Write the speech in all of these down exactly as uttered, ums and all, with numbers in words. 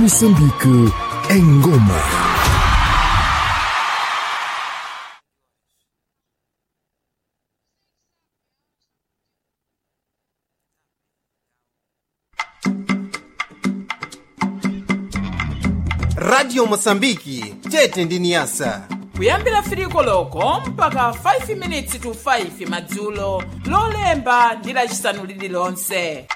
Moçambique em Goma. Radio Moçambique, tete ndi Niassa. Kuyambira firiko loko mpaka five minutes to five madzulo lolemba ndi lachisanu lililonse.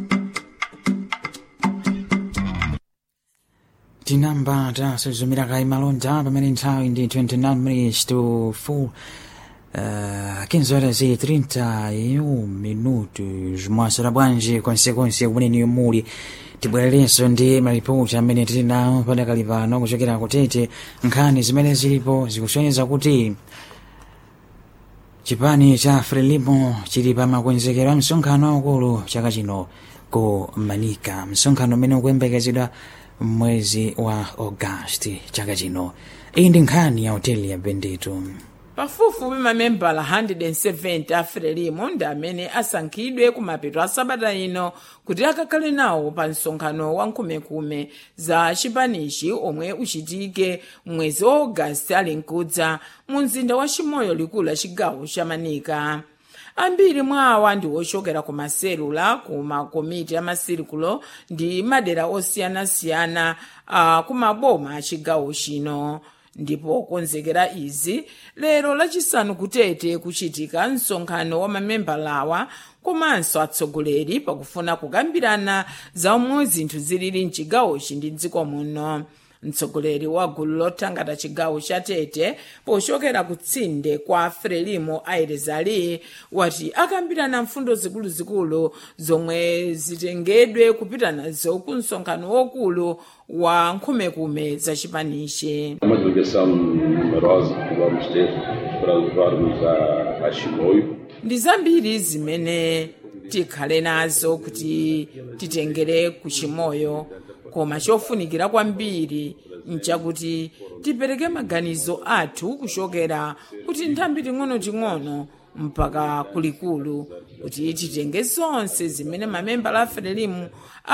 Tinamba tasuzumira kai malonda pamene nthawi ndi twenty-nine minutes to four. Uh, quinze horas e trinta e um minutos. Mwasora bwanji konsekonse kumene muli. Tibwererenso ndi maripoti amene tili nawo padakali pano kuchokera kutete. Nkhani zimene zilipo zikusonyeza kuti chipani cha Frelimo chili pa makonzekero a msonkhano waukulu chaka chino ku Manika, msonkhano umene ukuyembekezedwa mwezi wa Agosti chaka chino. Iyi ndi nkhani ya hoteli ya Bendito. Pafupifupi mamembala one hundred seventy a Frelimo ndi amene asankhidwe kumapeto a sabata ino kuti akakhale nawo pa msonkhano wa nkhumekume za chipanichi omwe uchitike mwezi wa Agosti ali nkudza mu mzinda wa Chimoyo likulu la chigawo cha Manika. Ambiri mwa awa ndi ochokera ku maselula, ku makomiti a masirikulo ndi madera osiyanasiyana a ku maboma a chigawo chino. Ndipo konzekera izi lero lachisanu kutete kuchitika msonkhano wa mamembalawa komanso atsogoleri pakufuna kukambirana za omwe zinthu zilili mchigawochi ndi dziko muno. Mtsogoleri wa gulu lothangata chigawo cha Tete pochokera kutsinde kwa Frelimo Airezali wati akambirana mfundo zikuluzikulu zomwe zitengedwe kupita nazo ku msonkhano wokulu wa nkhumekume za chipanichi. Uma delegação numerosa que vamos ter para levarmos a, a Chimoio. Ndi zambiri zimene tikhale nazo kuti titengere ku Chimoyo, koma chofunikira kwambiri nchakuti tipereke maganizo athu kuchokera kuti nthambi ting'ono-ting'ono mpaka kulikulu kuti titenge zonse zimene mamembala a Frelimo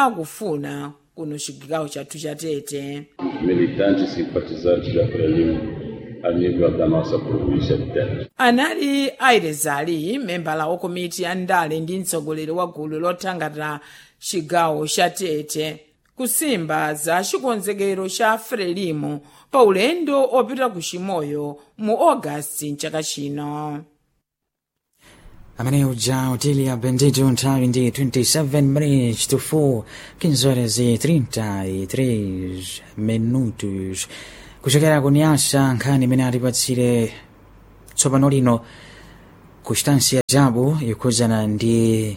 akufuna kuno chigawo chathu cha Tete. Militantes e simpatizantes da Frelimo a nível da nossa província de Tete. Anali Airezali, membala wa komiti ya ndale ndi mtsogoleri wa gulu lothangata chigawo cha Tete, kusimba za chikonzekero cha Frelimo pa ulendo opita ku Chimoyo mu Agosti chaka chino. Amene uja hoteli ya Bendito nthawi ndi twenty-seven minutes to four, quinze horas e trinta e três minutos. Kuchokera ku Niassa, nkhani imene atipatsire tsopano lino ku stansi ya Jabu ikuzana ndi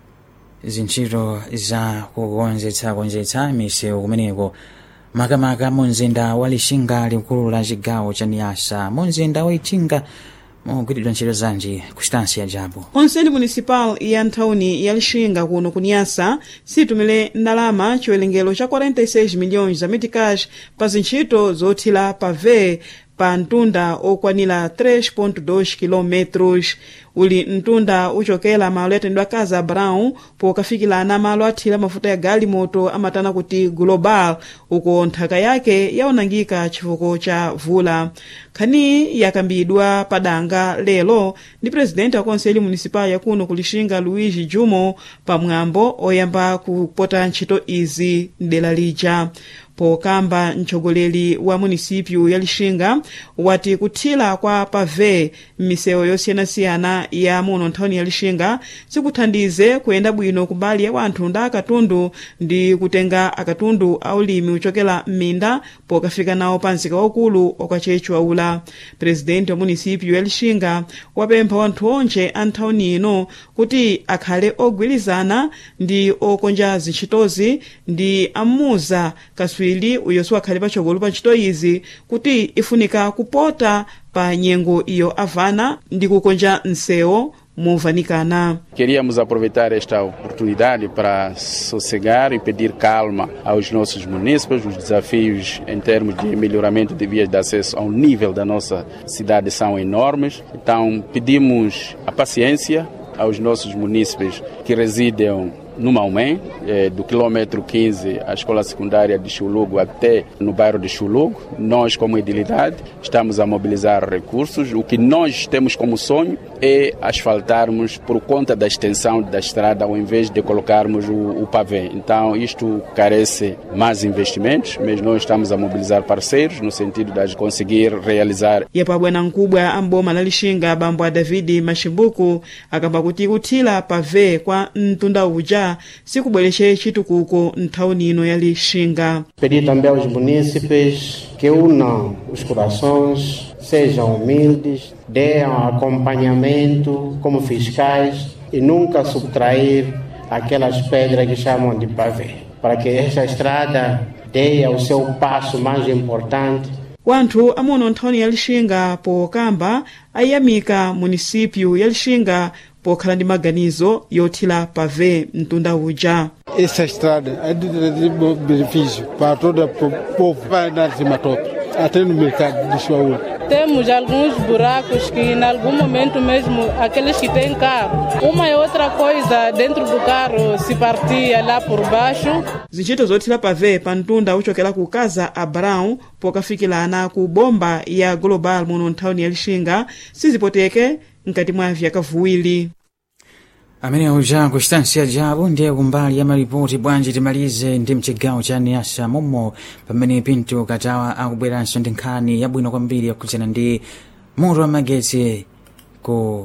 zintchito za kukonzetsa-konzetsa misewu kumeneko makamaka mu mzinda wa Lixinga likulu la chigawo cha Niassa. Mu mzinda wa Ichinga mugwiridwa ntchito zanji ku stansi ya Jabu. Konseli municipal ya nthawuni ya Lixinga kuno ku Niassa situmile ndalama chiwerengero cha forty-six milhões za meticais pa zintchito zothira pave pa mtunda okwanira three ponto two quilômetros. Uli mtunda uchokera malo yatendwa Casa Brown pokafikirana malo athira mafuta ya gali moto amatana kuti Global, uko nthaka yake yaonangika chifukwa cha vula. Khani yakambidwa padanga lero ndi presidenti wa konseli municipal ya kuno ku Lixinga Luigi Jumo pamwambo oyamba kupota ntchito izi ndela lija. Pokamba mtsogoleri wa munisipyu ya Lixinga wati kuthira kwa pave misewu yosiyanasiyana ya muno nthawuni ya Lixinga sikuthandize kuyenda bwino kumbali ya wanthu nda akatundu ndi kutenga akatundu aulimi uchokera m'minda pokafika nawo pa msika waukulu okachechwa ula. Presidenti wa munisipyu ya Lixinga wapempha wanthu onse a nthawuni ino kuti akhale ogwirizana ndi okonja zintchitozi ndi amuza kaswiri uyo siwakhale patsogolo pa ntchito izi kuti ifunika kupota pa nyengo iyo avana ndi kukonja msewu movanicana. Queríamos aproveitar esta oportunidade para sossegar e pedir calma aos nossos munícipes. Os desafios em termos de melhoramento de vias de acesso ao nível da nossa cidade são enormes. Então pedimos a paciência aos nossos munícipes que residem no Maomé, eh, do quilômetro quinze, a escola secundária de Chulugo até no bairro de Chulugo. Nós, como edilidade, estamos a mobilizar recursos. O que nós temos como sonho é asfaltarmos por conta da extensão da estrada, ao invés de colocarmos o, o pavê. Então, isto carece mais investimentos, mas nós estamos a mobilizar parceiros no sentido de conseguir realizar. Yepa bwana nkubwa amboma la Lixinga bambo David Mashimbuku akamba kuti kuthira pavê kwa mtunda uja sikubwereshe chitukuko nthawini ino ya Lixinga. Pedir também aos munícipes que unam os corações, sejam humildes, deem acompanhamento como fiscais e nunca subtrair aquelas pedras que chamam de pavê, para que esta estrada dê o seu passo mais importante. Wanthu amuno nthawini ya Lixinga pokamba ayamika munisipyu ya Lixinga pokhala ndi maganizo yothira pavê mtunda uja. Essa estrada é de benefício para todo o povo, vai andar de matope, até no mercado de Chuaú. Temos alguns buracos que em algum momento mesmo aqueles que têm carro, uma e outra coisa dentro do carro se partia lá por baixo. Zintchito zothira pavê pa mtunda uchokera ku Casa Abraão pokafikirana ku bomba ya Global muno nthawini ya Lixinga sizipoteke mkati mwa vyaka viwiri. Amene uja kustansia jabu ndiye kumbali ya maripoti bwanji timalize ndi mchigawo cha Niasa momwe pamene Pinto Katawa akubweranso ndi nkhani yabwino kwambiri yakhudzana ndi moto wa magetsi ku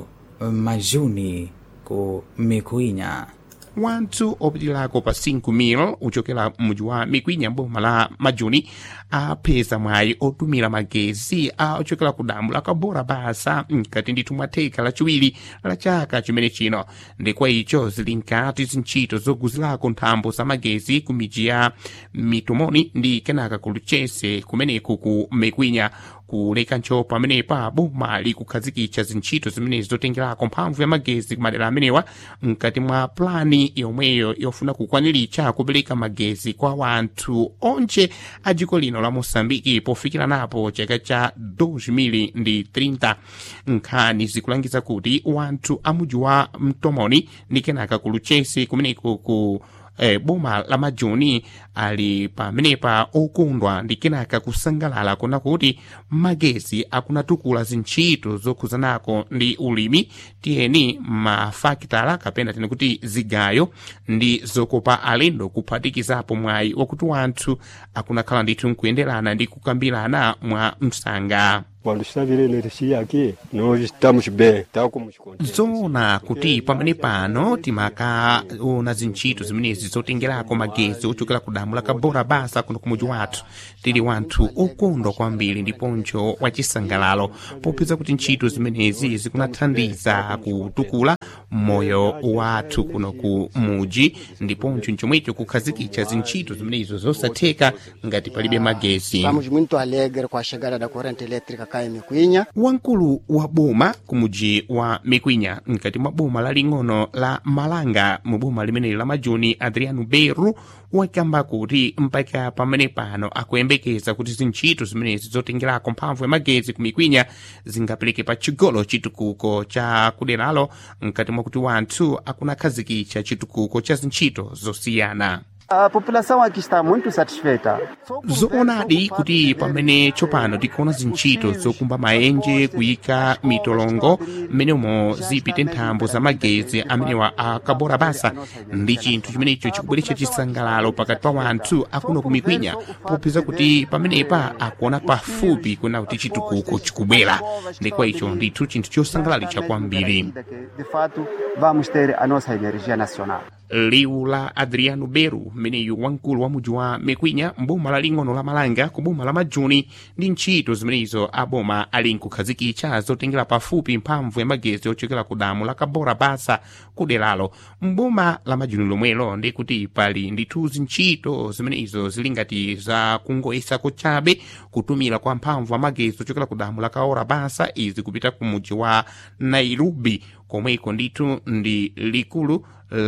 Majuni ku Mikwinya. Wanthu opitirako pa cinco mil uchokera mudzi wa Mikwinya boma la Majuni apeza mwayi otumira magezi a ochokera ku damu la Kabora Basa mkati ndithu mwa theka lachiwiri la chaka chimene chino. Ndikwa icho zili nkati zintchito zoguzirako nthambo za magezi ku midzi ya Mitomoni ndi kenaka ku Lucese kumeneku ku Mikwinya. Kuleka ntchito pamenepa boma likukhazikitsa zintchito zimene zotengerako mphamvu ya magezi kumadera amenewa mkati mwa plani yomweyo yofuna kukwaniritsa kupereka magezi kwa wanthu onse a dziko lino la Mosambiki pofikira napo chaka cha dois mil e trinta. Nkhani zikulangiza kuti wanthu a mudzi wa Mtomoni ndi kenaka ku Lucese kumeneko ku E, boma la Majuni ali pamenepa okondwa ndi kenaka kusangalala kuna kuti magezi akunatukula zintchito zokhuzanako ndi ulimi tiyeni mafakitala kapena tene kuti zigayo ndi zokopa alendo kuphatikizapo mwayi wakuti wanthu akunakhala ndithu nkuyenderana ndi kukambirana mwa msanga. Quando está virando energia aqui, nós estamos bem, tal como os contentes. Zona kuti pamene pano timakaona zintchito zimenezi zotengerako magezi ochokera ku damu la Kabora Basa kuno kumudzi wathu tili wanthu okondwa kwambiri ndiponso wachisangalalo popeza kuti ntchito zimenezi zikunathandiza kutukula moyo wathu kuno ku mudzi ndiponso nchomwecho kukhazikitsa zintchito zimenezo zosatheka ngati palibe magezi. Estamos muito alegres com a chegada da corrente elétrica cá em Mikwinya. Wankulu wa boma kumudzi wa Mikwinya mkati mwa boma laling'ono la Malanga mu boma limene la Majuni Adriano Beru wakamba kuti mpaka pamene pano akuyembekeza kuti zintchito zimenezi zotengerako mphamvu ya magezi ku Mikwinya zingapereke pa chigolo chitukuko cha kuderalo mkati mwa kuti wanthu akunakhazikitsa chitukuko cha zintchito zosiyana. A população aqui está muito satisfeita. Zoonadi kuti pamene tsopano tikuona zintchito zokumba maenje kuyika mitolongo mmenemo zipite nthambo za magezi amenewa a Kabora Basa ndi chinthu chimenecho chikubweretsa chisangalalo pakati pa wanthu akuno ku Mikwinya popeza kuti pamenepa akuona pafupi kuna kuti chitukuko chikubwera ndikwa icho ndithu chinthu chosangalalitsa kwambiri. De fato vamos ter a nossa energia nacional. Liu la Adriano Beru meneyu wankulu wa mudzi wa Mikwinya mboma laling'ono la Malanga ku boma la Majuni ndi ntchito zimenezo aboma ali nkukhazikitsa zotengera pafupi mphamvu ya magezi ochokera ku damu la Kabora Basa kuderalo mboma la Majuni lomwelo ndi kuti pali ndithu zintchito zimenezo zili ngati za kungoyesa kochabe kutumira kwa mphamvu ya magezi ochokera ku damu la Kabora Basa izi kupita ku mudzi wa Nairobi komweko ndithu ndi likulu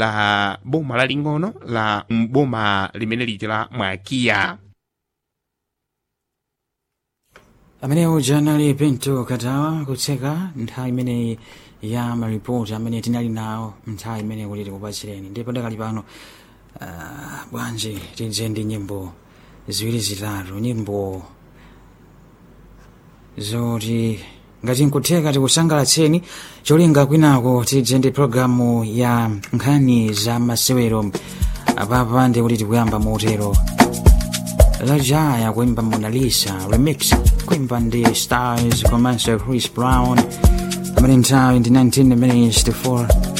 la boma la ling'ono la boma limene lija la Mwakiya. Amene uja anali Pinto Katawa kutseka nthawi imene ya maripoti amene tinali nawo nthawi imene kuti tikupatsireni. Ndipo dakali pano uh, bwanji tidze ndi nyimbo ziwiri zitatu, nyimbo zoti ngati nkutheka tikusangalatseni. Cholinga kwinako tidze ndi programu ya nkhani za masewero apapa ndi kuti tikuyamba motero. Lajaya kuimba Mona Lisa remix kuimba ndi Stars komanso Chris Brown. Amene nthawi ndi nineteen minutes to four.